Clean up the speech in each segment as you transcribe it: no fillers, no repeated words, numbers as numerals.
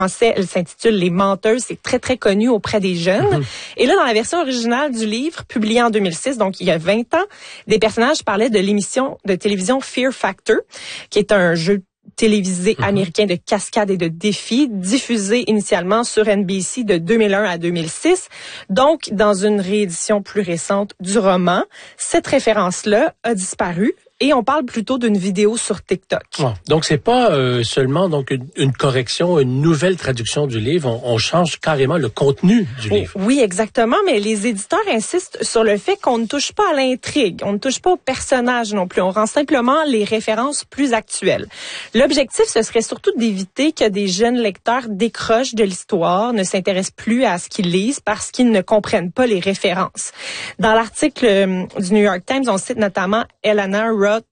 français, elle s'intitule Les Menteuses. C'est très, très connu auprès des jeunes. Et là, dans la version originale du livre, publié en 2006, donc il y a 20 ans, des personnages parlaient de l'émission de télévision Fear Factor, qui est un jeu télévisé américain de cascades et de défis, diffusé initialement sur NBC de 2001 à 2006. Donc, dans une réédition plus récente du roman, cette référence-là a disparu. Et on parle plutôt d'une vidéo sur TikTok. Ah, donc c'est pas seulement donc une correction, une nouvelle traduction du livre. On change carrément le contenu du livre. Oui, exactement. Mais les éditeurs insistent sur le fait qu'on ne touche pas à l'intrigue, on ne touche pas aux personnages non plus. On rend simplement les références plus actuelles. L'objectif, ce serait surtout d'éviter que des jeunes lecteurs décrochent de l'histoire, ne s'intéressent plus à ce qu'ils lisent parce qu'ils ne comprennent pas les références. Dans l'article du New York Times, on cite notamment Eleanor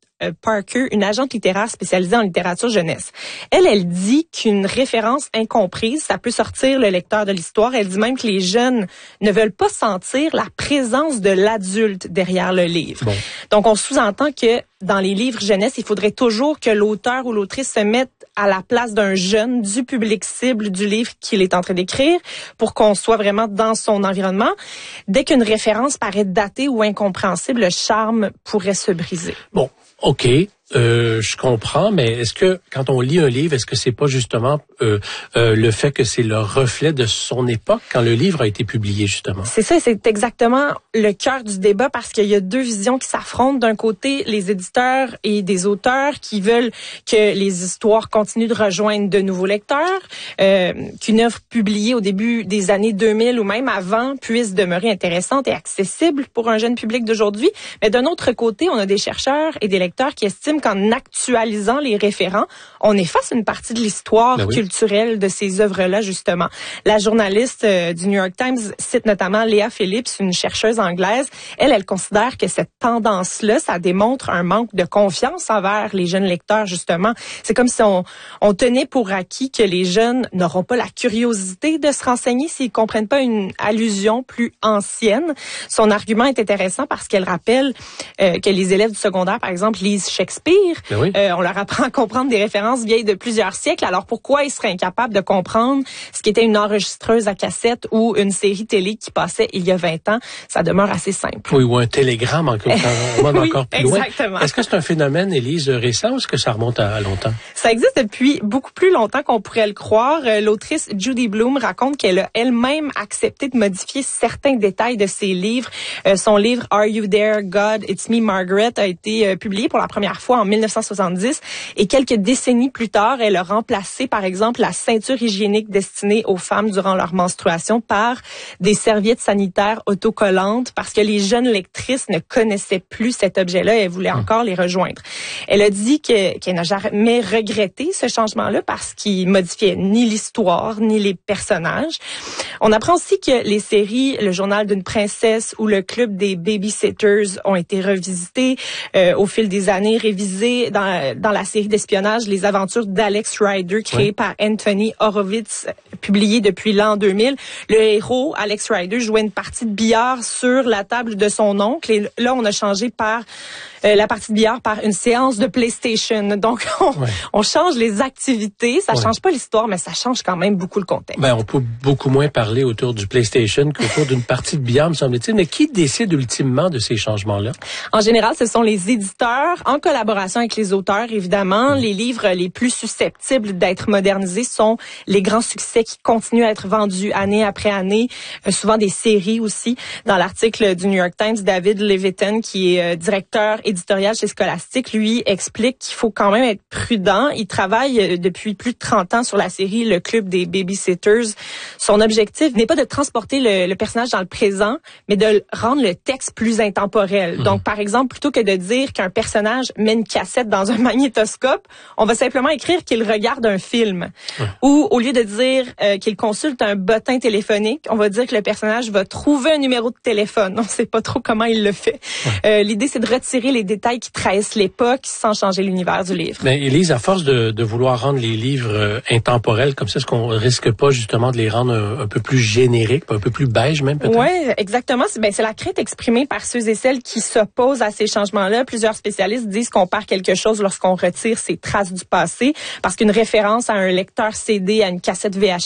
Parker, une agente littéraire spécialisée en littérature jeunesse. Elle dit qu'une référence incomprise, ça peut sortir le lecteur de l'histoire. Elle dit même que les jeunes ne veulent pas sentir la présence de l'adulte derrière le livre. Bon. Donc, on sous-entend que dans les livres jeunesse, il faudrait toujours que l'auteur ou l'autrice se mette à la place d'un jeune, du public cible du livre qu'il est en train d'écrire, pour qu'on soit vraiment dans son environnement. Dès qu'une référence paraît datée ou incompréhensible, le charme pourrait se briser. Bon, OK. Je comprends, mais est-ce que quand on lit un livre, est-ce que c'est pas justement le fait que c'est le reflet de son époque quand le livre a été publié, justement? C'est ça, c'est exactement le cœur du débat parce qu'il y a deux visions qui s'affrontent. D'un côté, les éditeurs et des auteurs qui veulent que les histoires continuent de rejoindre de nouveaux lecteurs, qu'une œuvre publiée au début des années 2000 ou même avant puisse demeurer intéressante et accessible pour un jeune public d'aujourd'hui. Mais d'un autre côté, on a des chercheurs et des lecteurs qui estiment qu'en actualisant les référents, on efface une partie de l'histoire culturelle de ces œuvres-là, justement. La journaliste du New York Times cite notamment Léa Phillips, une chercheuse anglaise. Elle considère que cette tendance-là, ça démontre un manque de confiance envers les jeunes lecteurs, justement. C'est comme si on tenait pour acquis que les jeunes n'auront pas la curiosité de se renseigner s'ils comprennent pas une allusion plus ancienne. Son argument est intéressant parce qu'elle rappelle que les élèves du secondaire, par exemple, lisent Shakespeare. On leur apprend à comprendre des références vieilles de plusieurs siècles. Alors pourquoi ils seraient incapables de comprendre ce qui était une enregistreuse à cassette ou une série télé qui passait il y a 20 ans? Ça demeure assez simple. Oui, ou un télégramme encore plus loin. Exactement. Est-ce que c'est un phénomène, Élise, récent ou est-ce que ça remonte à longtemps? Ça existe depuis beaucoup plus longtemps qu'on pourrait le croire. L'autrice Judy Blume raconte qu'elle a elle-même accepté de modifier certains détails de ses livres. Son livre Are You There, God, It's Me, Margaret a été publié pour la première fois en 1970 et quelques décennies plus tard, elle a remplacé par exemple la ceinture hygiénique destinée aux femmes durant leur menstruation par des serviettes sanitaires autocollantes parce que les jeunes lectrices ne connaissaient plus cet objet-là et elles voulaient encore les rejoindre. Elle a dit qu'elle n'a jamais regretté ce changement-là parce qu'il modifiait ni l'histoire ni les personnages. On apprend aussi que les séries Le Journal d'une princesse ou Le Club des babysitters ont été revisitées au fil des années, révisées dans la série d'espionnage Les Aventures d'Alex Rider, créée par Anthony Horowitz, publiée depuis l'an 2000. Le héros, Alex Rider, jouait une partie de billard sur la table de son oncle et là, on a changé par la partie de billard par une séance de PlayStation. Donc, on change les activités. Ça change pas l'histoire, mais ça change quand même beaucoup le contexte. On peut beaucoup moins parler autour du PlayStation qu'autour d'une partie de billard, me semble-t-il. Mais qui décide ultimement de ces changements-là? En général, ce sont les éditeurs, en collaboration avec les auteurs, évidemment. Les livres les plus susceptibles d'être modernisés sont les grands succès qui continuent à être vendus année après année, souvent des séries aussi. Dans l'article du New York Times, David Levitan, qui est directeur éditorial chez Scholastic, lui explique qu'il faut quand même être prudent. Il travaille depuis plus de 30 ans sur la série Le Club des babysitters. Son objectif n'est pas de transporter le personnage dans le présent, mais de rendre le texte plus intemporel. Donc, par exemple, plutôt que de dire qu'un personnage met une cassette dans un magnétoscope, on va simplement écrire qu'il regarde un film. Ou au lieu de dire qu'il consulte un bottin téléphonique, on va dire que le personnage va trouver un numéro de téléphone. On ne sait pas trop comment il le fait. L'idée, c'est de retirer les détails qui trahissent l'époque sans changer l'univers du livre. Mais Élise, à force de vouloir rendre les livres intemporels comme ça, est-ce qu'on risque pas justement de les rendre un peu plus génériques, un peu plus beige même peut-être? Oui, exactement. C'est la crainte exprimée par ceux et celles qui s'opposent à ces changements-là. Plusieurs spécialistes disent qu'on perd quelque chose lorsqu'on retire ces traces du passé parce qu'une référence à un lecteur CD, à une cassette VHS,